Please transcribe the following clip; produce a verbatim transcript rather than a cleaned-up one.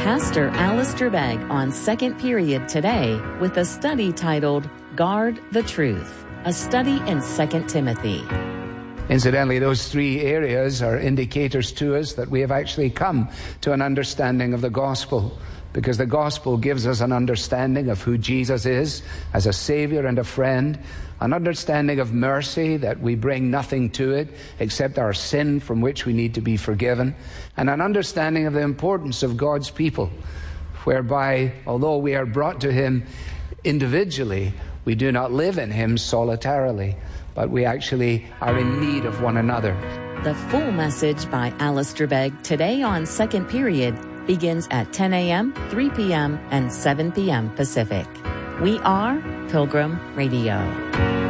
Pastor Alistair Begg on Second Period today with a study titled Guard the Truth, a study in Second Timothy. Incidentally, those three areas are indicators to us that we have actually come to an understanding of the gospel, because the gospel gives us an understanding of who Jesus is as a Savior and a friend, an understanding of mercy, that we bring nothing to it except our sin from which we need to be forgiven, and an understanding of the importance of God's people, whereby, although we are brought to Him individually, we do not live in Him solitarily, but we actually are in need of one another. The full message by Alistair Begg today on Second Period begins at ten a.m., three p.m., and seven p.m. Pacific. We are Pilgrim Radio.